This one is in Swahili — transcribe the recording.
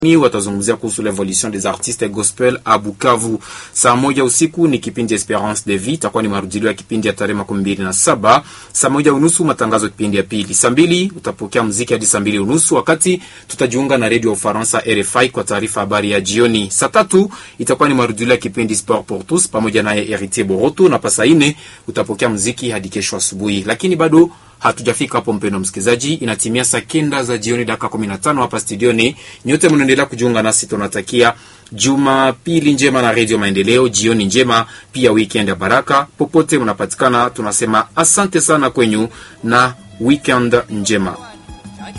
watazungumzia kuhusu l'évolution des artistes gospel à Bukavu. Saa moja usiku ni kipindi Esperance de Vie, itakuwa ni marudilio ya kipindi ya tarehe 27. Saa moja unusu matangazo kipindi ya pili. Saa 2 utapokea muziki hadi saa 2 unusu, wakati tutajiunga na Radio Ufaransa RFI kwa taarifa habari ya jioni. Saa 3 itakuwa ni marudilio ya kipindi Sport pour tous pamoja naye Heritier Boroto, na saa 4 utapokea muziki hadi kesho asubuhi. Lakini bado hatujafika hapo mpendo msikizaji, inatimia saa 9 za jioni dakika 15 hapa studioni. Nyote mnaendelea kujiunga nasi, tunatakia Jumapili njema na Radio Maendeleo, jioni njema, pia weekend ya baraka. Popote mnapatikana tunasema asante sana kwenyu na weekend njema.